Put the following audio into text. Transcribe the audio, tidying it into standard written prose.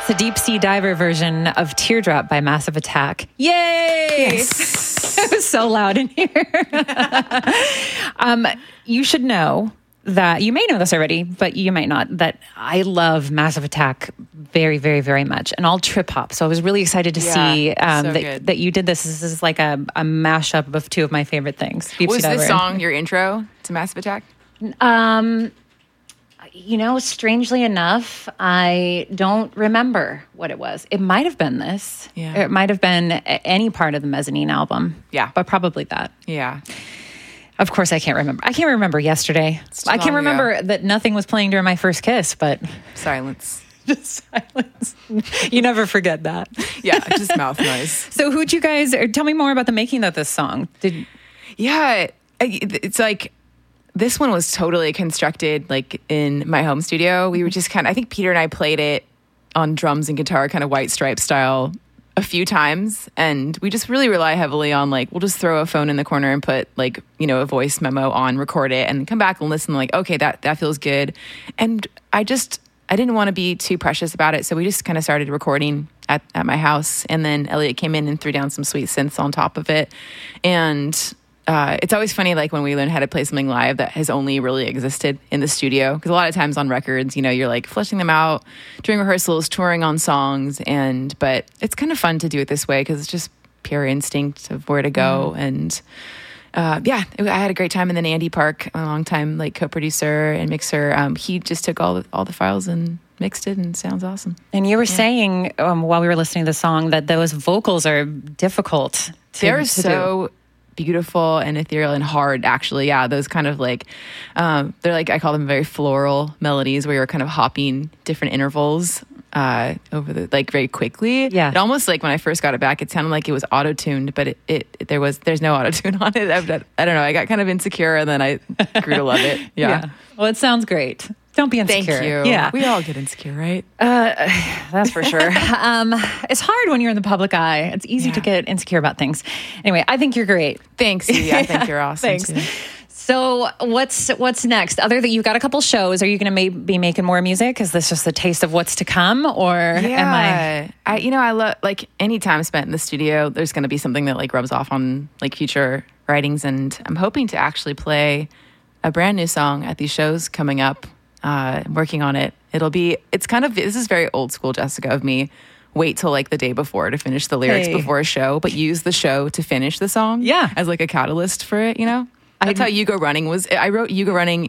the Deep Sea Diver version of Teardrop by Massive Attack. Yay! Yes. It was so loud in here. You should know that, you may know this already, but you might not, that I love Massive Attack very, very, very much. And all trip hop. So I was really excited to see that you did this. This is like a mashup of two of my favorite things. Deep Was Sea this Diver song your intro to Massive Attack? You know, strangely enough, I don't remember what it was. It might have been this. Yeah. It might have been any part of the Mezzanine album. Yeah. But probably that. Yeah. Of course, I can't remember. I can't remember yesterday. I can't remember that nothing was playing during my first kiss, but... Silence. Just silence. You never forget that. Yeah, just mouth noise. So who'd you guys... Tell me more about the making of this song. Yeah, it's like... This one was totally constructed like in my home studio. We were just I think Peter and I played it on drums and guitar, kind of White Stripe style, a few times. And we just really rely heavily on like, we'll just throw a phone in the corner and put like, you know, a voice memo on, record it and come back and listen like, okay, that feels good. And I didn't want to be too precious about it. So we just kind of started recording at my house. And then Elliot came in and threw down some sweet synths on top of it. And it's always funny, like when we learn how to play something live that has only really existed in the studio. Because a lot of times on records, you know, you're like fleshing them out during rehearsals, touring on songs, but it's kind of fun to do it this way because it's just pure instinct of where to go. And I had a great time. And then Andy Park, a long time like co-producer and mixer, he just took all the files and mixed it, and it sounds awesome. And you were saying while we were listening to the song that those vocals are difficult. They're so beautiful and ethereal and hard, actually. Yeah, those kind of like, they're like, I call them very floral melodies where you're kind of hopping different intervals over the, like very quickly. Yeah. It almost like when I first got it back, it sounded like it was auto-tuned, but there's no auto-tune on it. I don't know. I got kind of insecure and then I grew to love it. Yeah. Well, it sounds great. Don't be insecure. Thank you. Yeah. We all get insecure, right? That's for sure. It's hard when you're in the public eye. It's easy to get insecure about things. Anyway, I think you're great. Thanks. Yeah, I think you're awesome. Thanks. Too. So what's next? Other than you've got a couple shows, are you going to be making more music? Is this just a taste of what's to come, or am I love like any time spent in the studio. There's going to be something that like rubs off on like future writings, and I'm hoping to actually play a brand new song at these shows coming up. Working on it. This is very old school Jessica of me. Wait till like the day before to finish the lyrics before a show, but use the show to finish the song. Yeah. As like a catalyst for it, you know? That's how You Go Running was. I wrote You Go Running